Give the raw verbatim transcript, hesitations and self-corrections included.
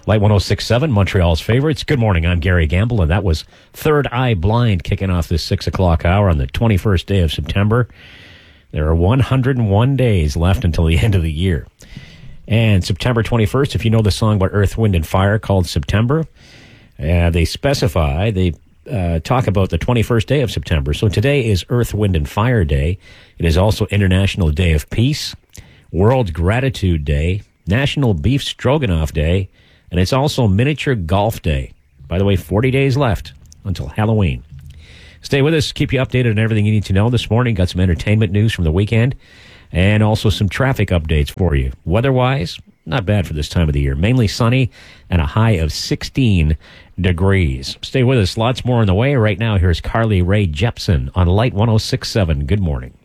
Light one oh six point seven, Montreal's favorites. Good morning, I'm Gary Gamble, and that was Third Eye Blind kicking off this six o'clock hour on the twenty-first day of September. There are one hundred one days left until the end of the year. And September twenty-first, if you know the song by Earth, Wind and Fire called September, uh, they specify, they uh, talk about the twenty-first day of September. So today is Earth, Wind and Fire Day. It is also International Day of Peace, World Gratitude Day, National Beef Stroganoff Day, and it's also Miniature Golf Day. By the way, forty days left until Halloween. Stay with us. Keep you updated on everything you need to know this morning. Got some entertainment news from the weekend and also some traffic updates for you. Weather-wise, not bad for this time of the year. Mainly sunny and a high of sixteen degrees. Stay with us. Lots more on the way. Right now, here's Carly Rae Jepsen on Light one oh six point seven. Good morning.